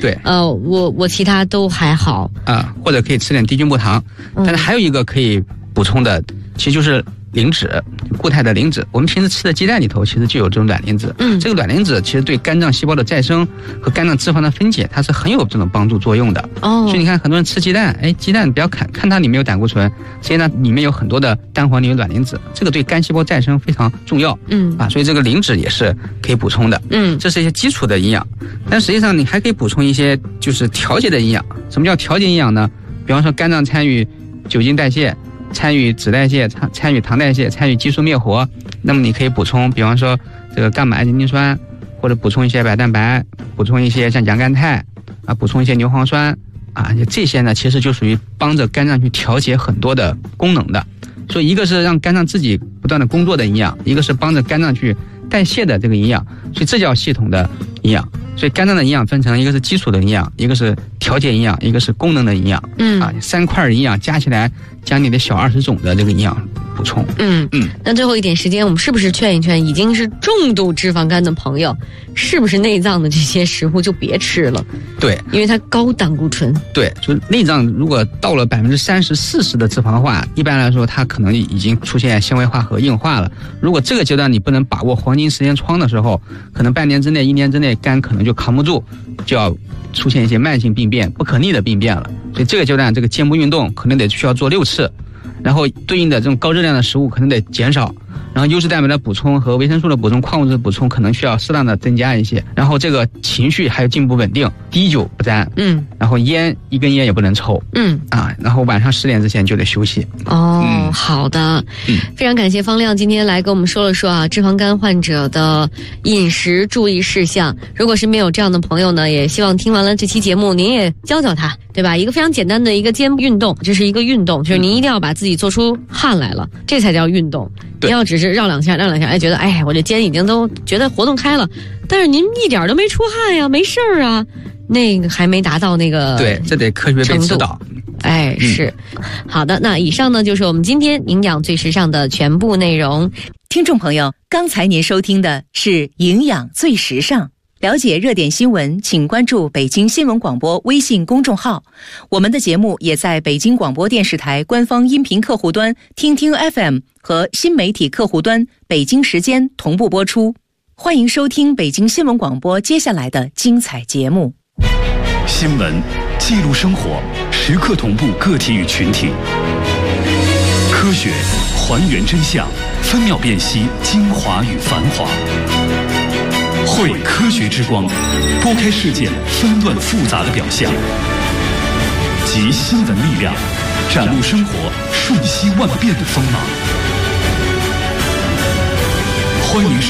对， 我其他都还好啊，或者可以吃点低菌木糖，但是还有一个可以补充的，其实就是磷脂，固态的磷脂。我们平时吃的鸡蛋里头其实就有这种卵磷脂。这个卵磷脂其实对肝脏细胞的再生和肝脏脂肪的分解，它是很有这种帮助作用的。所以你看很多人吃鸡蛋，鸡蛋不要看它里面有胆固醇，实际上里面有很多的蛋黄里有卵磷脂，这个对肝细胞再生非常重要。所以这个磷脂也是可以补充的。这是一些基础的营养，但实际上你还可以补充一些就是调节的营养。什么叫调节营养呢？比方说肝脏参与酒精代谢，参与脂代谢，参与糖代谢，参与激素灭活。那么你可以补充，比方说这个伽马氨基丁酸，或者补充一些白蛋白，补充一些像洋甘肽啊，补充一些牛磺酸啊，这些呢其实就属于帮着肝脏去调节很多的功能的。所以一个是让肝脏自己不断的工作的营养，一个是帮着肝脏去代谢的这个营养，所以这叫系统的营养。所以肝脏的营养分成一个是基础的营养，一个是调节营养，一个是功能的营养。3块营养加起来，将你的小20种的这个营养补充。 那最后一点时间，我们是不是劝一劝已经是重度脂肪肝的朋友，是不是内脏的这些食物就别吃了？ 对， 因为它高胆固醇。 对，就内脏如果到了30%、40%的脂肪化，一般来说它可能已经出现纤维化和硬化了。如果这个阶段你不能把握黄金时间窗的时候，可能半年之内、1年之内，肝可能就扛不住，就要出现一些慢性病变、不可逆的病变了。所以这个阶段，这个间部运动可能得需要做6次，然后对应的这种高热量的食物可能得减少，然后优质蛋白的补充和维生素的补充、矿物质的补充可能需要适当的增加一些。然后这个情绪还有进步稳定，滴酒不沾，然后一根烟也不能抽，然后晚上10点之前就得休息。 好的，非常感谢方亮今天来跟我们说了说啊，脂肪肝患者的饮食注意事项。如果身边有这样的朋友呢，也希望听完了这期节目，您也教教他，对吧？一个非常简单的一个肩部运动，这是一个运动，就是您一定要把自己做出汗来了，这才叫运动。你要只是绕两下，觉得我这肩已经都觉得活动开了，但是您一点都没出汗呀，没事儿啊，那个还没达到那个对，这得科学被指导。 是好的。那以上呢就是我们今天营养最时尚的全部内容。 听众朋友，刚才您收听的是营养最时尚。了解热点新闻，请关注北京新闻广播微信公众号。我们的节目也在北京广播电视台官方音频客户端听听 FM 和新媒体客户端北京时间同步播出。欢迎收听北京新闻广播接下来的精彩节目。 新闻记录生活，时刻同步个体与群体。科学还原真相，分秒辨析精华与繁华。汇科学之光，拨开事件纷乱复杂的表象，集新闻力量，展露生活瞬息万变的锋芒。欢迎收